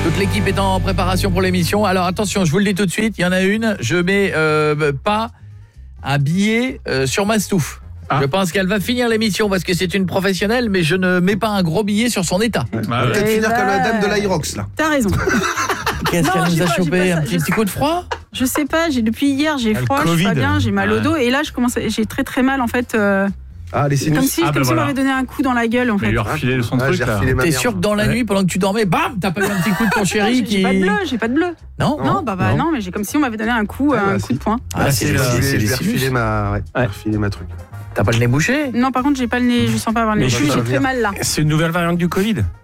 Toute l'équipe est en préparation pour l'émission. Alors attention, je vous le dis tout de suite, il y en a une, je mets pas un billet sur Mastouf. Je pense qu'elle va finir l'émission parce que c'est une professionnelle, mais je ne mets pas un gros billet sur son état. Peut-être finir comme la dame de l'Aerox là. T'as raison. Qu'est-ce qu'elle nous a chopé? Un petit coup de froid? Je sais pas, depuis hier, j'ai froid, je suis pas bien, j'ai mal au dos et là j'ai très très mal en fait. Les sinus. Comme si on m'avait donné un coup dans la gueule en fait. Mais lui a refilé son truc là. T'es sûr que dans la nuit, pendant que tu dormais, bam, t'as pas eu un petit coup de ton chéri qui... J'ai pas de bleu. Non, non, mais j'ai comme si on m'avait donné un coup de poing. C'est refilé ma truc. T'as pas le nez bouché? Non, par contre, j'ai pas le nez, je sens pas avoir le nez. J'ai très mal là. C'est une nouvelle variante du Covid.